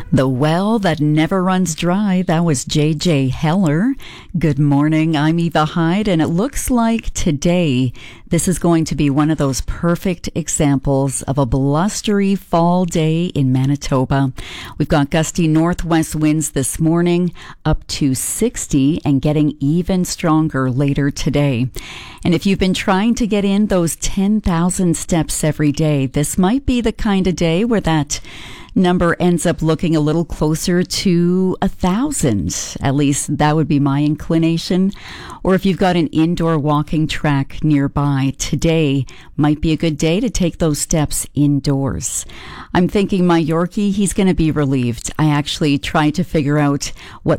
The well that never runs dry. That was J.J. Heller. Good morning. I'm Eva Hyde, and it looks like today this is going to be one of those perfect examples of a blustery fall day in Manitoba. We've got gusty northwest winds this morning up to 60 and getting even stronger later today. And if you've been trying to get in those 10,000 steps every day, this might be the kind of day where that number ends up looking a little closer to 1,000. At least that would be my inclination. Or if you've got an indoor walking track nearby, today might be a good day to take those steps indoors. I'm thinking my Yorkie, he's going to be relieved. I actually tried to figure out what